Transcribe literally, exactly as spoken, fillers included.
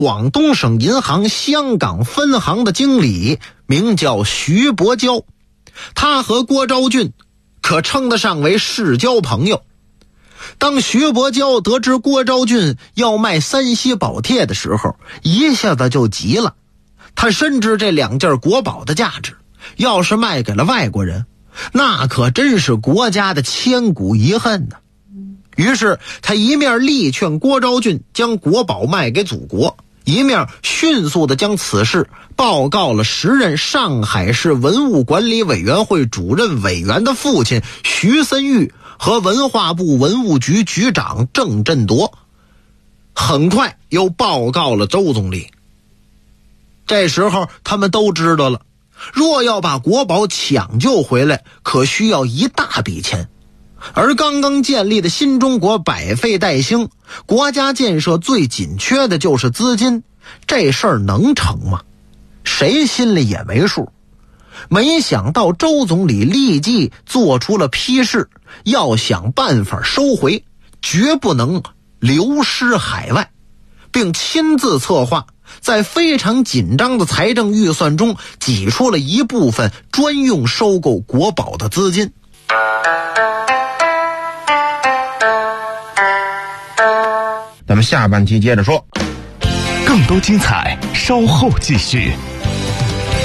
广东省银行香港分行的经理，名叫徐伯交。他和郭昭俊可称得上为世交朋友。当徐伯交得知郭昭俊要卖三西宝帖的时候，一下子就急了。他深知这两件国宝的价值，要是卖给了外国人，那可真是国家的千古遗恨呢。于是他一面力劝郭昭俊将国宝卖给祖国，一面迅速地将此事报告了时任上海市文物管理委员会主任委员的父亲徐森玉和文化部文物局局长郑振铎，很快又报告了周总理。这时候他们都知道了，若要把国宝抢救回来，可需要一大笔钱。而刚刚建立的新中国百废待兴，国家建设最紧缺的就是资金，这事儿能成吗？谁心里也没数。没想到周总理立即做出了批示，要想办法收回，绝不能流失海外，并亲自策划，在非常紧张的财政预算中挤出了一部分专用收购国宝的资金。 咱们下半期接着说， 更多精彩稍后继续。